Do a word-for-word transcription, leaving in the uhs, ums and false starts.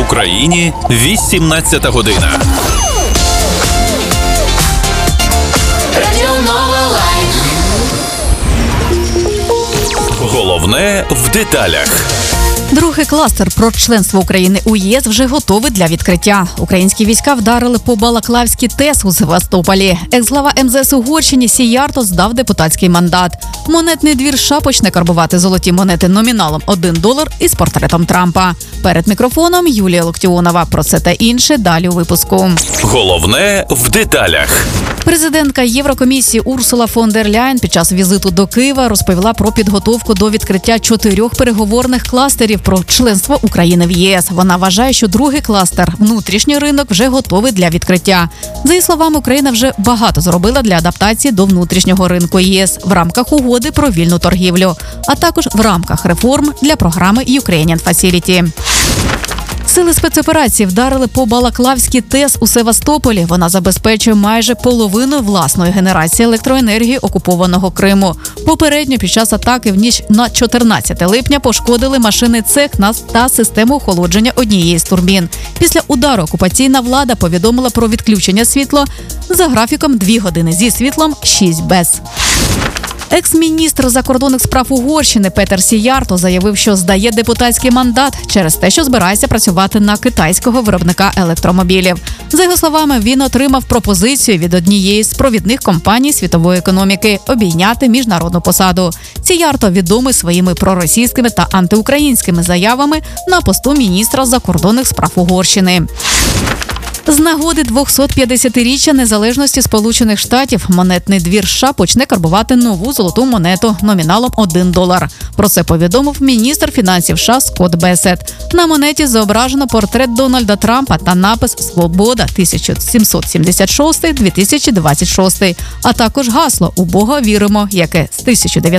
Україні вісімнадцята година. Головне в деталях. Другий кластер про членство України у ЄС вже готовий для відкриття. Українські війська вдарили по Балаклавській ТЕС у Севастополі. Екс-глава ем зе ес Угорщини Сіярто здав депутатський мандат. Монетний двір США почне карбувати золоті монети номіналом один долар із портретом Трампа. Перед мікрофоном Юлія Локтіонова. Про це та інше далі у випуску. Головне в деталях. Президентка Єврокомісії Урсула фон дер Ляєн під час візиту до Києва розповіла про підготовку до відкриття чотирьох переговорних кластерів про членство України в ЄС. Вона вважає, що другий кластер – внутрішній ринок – вже готовий для відкриття. За її словами, Україна вже багато зробила для адаптації до внутрішнього ринку ЄС в рамках угоди про вільну торгівлю, а також в рамках реформ для програми Ukrainian Facility. Сили спецоперації вдарили по Балаклавській ТЕС у Севастополі. Вона забезпечує майже половину власної генерації електроенергії окупованого Криму. Попередньо під час атаки в ніч на чотирнадцяте липня пошкодили машини цех та систему охолодження однієї з турбін. Після удару окупаційна влада повідомила про відключення світла за графіком дві години зі світлом, шість без. Екс-міністр закордонних справ Угорщини Петер Сіярто заявив, що здає депутатський мандат через те, що збирається працювати на китайського виробника електромобілів. За його словами, він отримав пропозицію від однієї з провідних компаній світової економіки обійняти міжнародну посаду. Сіярто відомий своїми проросійськими та антиукраїнськими заявами на посту міністра закордонних справ Угорщини. З нагоди двохсотп'ятдесятиріччя незалежності Сполучених Штатів монетний двір США почне карбувати нову золоту монету номіналом один долар. Про це повідомив міністр фінансів США Скотт Бессет. На монеті зображено портрет Дональда Трампа та напис «Свобода тисяча сімсот сімдесят шостий - дві тисячі двадцять шостий», а також гасло «У Бога віримо», яке з тисяча дев'ятсот